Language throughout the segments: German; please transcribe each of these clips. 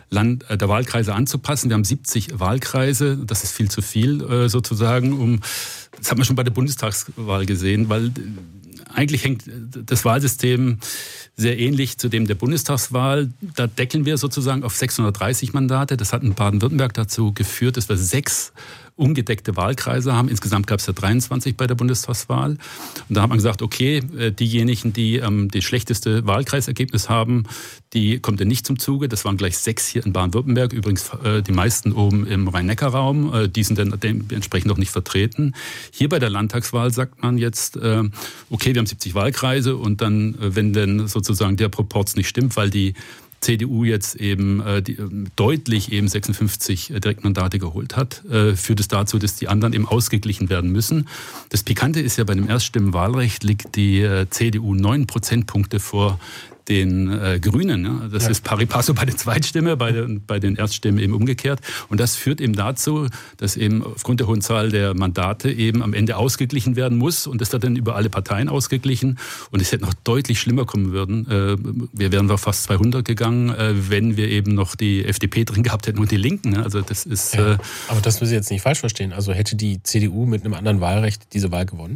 der Wahlkreise anzupassen. Wir haben 70 Wahlkreise, das ist viel zu viel sozusagen. Das hat man schon bei der Bundestagswahl gesehen, weil eigentlich hängt das Wahlsystem sehr ähnlich zu dem der Bundestagswahl. Da deckeln wir sozusagen auf 630 Mandate. Das hat in Baden-Württemberg dazu geführt, dass wir 6 ungedeckte Wahlkreise haben. Insgesamt gab es ja 23 bei der Bundestagswahl. Und da hat man gesagt, okay, diejenigen, die das schlechteste Wahlkreisergebnis haben, die kommt ja nicht zum Zuge. Das waren gleich 6 hier in Baden-Württemberg. Übrigens die meisten oben im Rhein-Neckar-Raum. Die sind dann dementsprechend noch nicht vertreten. Hier bei der Landtagswahl sagt man jetzt, okay, wir haben 70 Wahlkreise und dann, wenn denn sozusagen der Proporz nicht stimmt, weil die CDU jetzt eben deutlich eben 56 Direktmandate geholt hat, führt es dazu, dass die anderen eben ausgeglichen werden müssen. Das Pikante ist ja, bei dem Erststimmenwahlrecht liegt die CDU 9 Prozentpunkte vor den Grünen. Ja. Das ist pari passu bei der Zweitstimme, bei den Erststimmen eben umgekehrt. Und das führt eben dazu, dass eben aufgrund der hohen Zahl der Mandate eben am Ende ausgeglichen werden muss. Und das wird dann über alle Parteien ausgeglichen. Und es hätte noch deutlich schlimmer kommen würden. Wir wären auf fast 200 gegangen, wenn wir eben noch die FDP drin gehabt hätten und die Linken. Also das ist. Aber das müssen Sie jetzt nicht falsch verstehen. Also hätte die CDU mit einem anderen Wahlrecht diese Wahl gewonnen?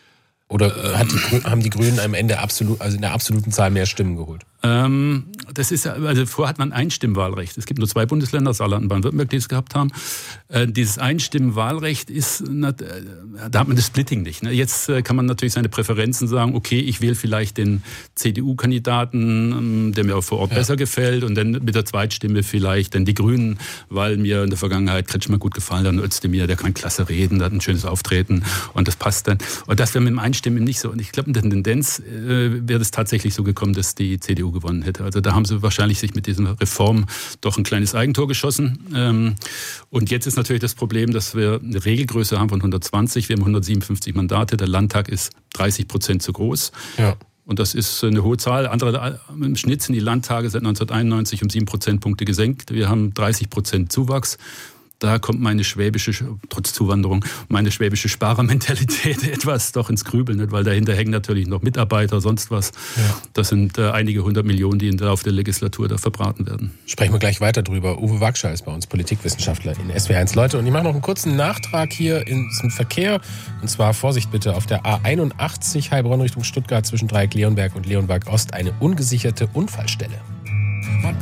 Oder haben die Grünen am Ende in der absoluten Zahl mehr Stimmen geholt? Das ist ja, also vorher hat man ein Einstimmwahlrecht. Es gibt nur 2 Bundesländer, Saarland und Baden-Württemberg, die es gehabt haben. Dieses Einstimmwahlrecht ist, da hat man das Splitting nicht. Ne? Jetzt kann man natürlich seine Präferenzen sagen, okay, ich wähle vielleicht den CDU-Kandidaten, der mir auch vor Ort besser gefällt, und dann mit der Zweitstimme vielleicht dann die Grünen, weil mir in der Vergangenheit Kretschmann gut gefallen hat, und Özdemir, der kann klasse reden, der hat ein schönes Auftreten und das passt dann. Und das wäre mit dem Einstimmen nicht so. Und ich glaube, in der Tendenz wäre es tatsächlich so gekommen, dass die CDU gewonnen hätte. Also da haben sie wahrscheinlich sich mit dieser Reform doch ein kleines Eigentor geschossen. Und jetzt ist natürlich das Problem, dass wir eine Regelgröße haben von 120. Wir haben 157 Mandate. Der Landtag ist 30% zu groß. Ja. Und das ist eine hohe Zahl. Im Schnitt sind die Landtage seit 1991 um 7 Prozentpunkte gesenkt. Wir haben 30% Zuwachs. Da kommt trotz Zuwanderung, meine schwäbische Sparermentalität etwas doch ins Grübeln, nicht? Weil dahinter hängen natürlich noch Mitarbeiter, sonst was. Ja. Das sind einige 100 Millionen, die im Laufe der Legislatur da verbraten werden. Sprechen wir gleich weiter drüber. Uwe Wagscher ist bei uns Politikwissenschaftler in SWR1. Leute, und ich mache noch einen kurzen Nachtrag hier zum Verkehr. Und zwar, Vorsicht bitte, auf der A81 Heilbronn Richtung Stuttgart zwischen Dreieck-Leonberg und Leonberg Ost eine ungesicherte Unfallstelle.